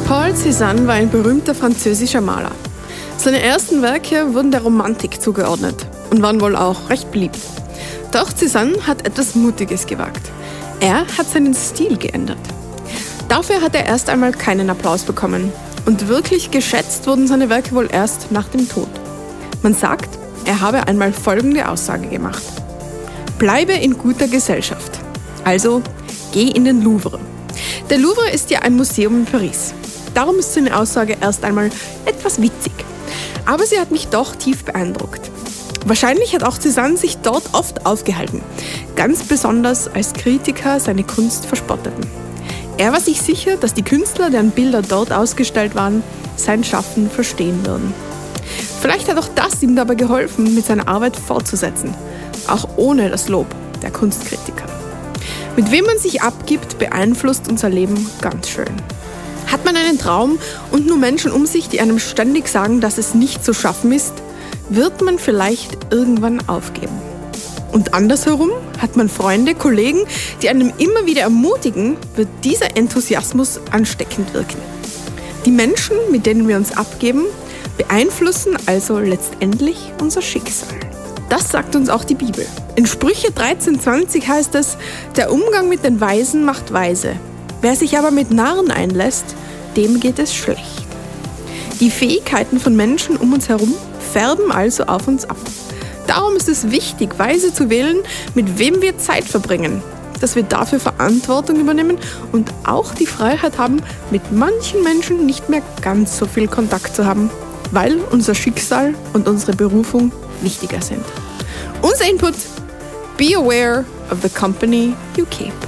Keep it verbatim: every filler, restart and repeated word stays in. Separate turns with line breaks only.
Paul Cézanne war ein berühmter französischer Maler. Seine ersten Werke wurden der Romantik zugeordnet und waren wohl auch recht beliebt. Doch Cézanne hat etwas Mutiges gewagt. Er hat seinen Stil geändert. Dafür hat er erst einmal keinen Applaus bekommen und wirklich geschätzt wurden seine Werke wohl erst nach dem Tod. Man sagt, er habe einmal folgende Aussage gemacht: Bleibe in guter Gesellschaft. Also geh in den Louvre. Der Louvre ist ja ein Museum in Paris. Darum ist seine Aussage erst einmal etwas witzig. Aber sie hat mich doch tief beeindruckt. Wahrscheinlich hat auch Cézanne sich dort oft aufgehalten, ganz besonders als Kritiker seine Kunst verspotteten. Er war sich sicher, dass die Künstler, deren Bilder dort ausgestellt waren, sein Schaffen verstehen würden. Vielleicht hat auch das ihm dabei geholfen, mit seiner Arbeit fortzusetzen, auch ohne das Lob der Kunstkritiker. Mit wem man sich abgibt, beeinflusst unser Leben ganz schön. Hat man einen Traum und nur Menschen um sich, die einem ständig sagen, dass es nicht zu schaffen ist, wird man vielleicht irgendwann aufgeben. Und andersherum, hat man Freunde, Kollegen, die einem immer wieder ermutigen, wird dieser Enthusiasmus ansteckend wirken. Die Menschen, mit denen wir uns abgeben, beeinflussen also letztendlich unser Schicksal. Das sagt uns auch die Bibel. In Sprüche dreizehn zwanzig heißt es: Der Umgang mit den Weisen macht weise. Wer sich aber mit Narren einlässt, dem geht es schlecht. Die Fähigkeiten von Menschen um uns herum färben also auf uns ab. Darum ist es wichtig, weise zu wählen, mit wem wir Zeit verbringen, dass wir dafür Verantwortung übernehmen und auch die Freiheit haben, mit manchen Menschen nicht mehr ganz so viel Kontakt zu haben, weil unser Schicksal und unsere Berufung wichtiger sind. Unser Input: Be aware of the company you keep.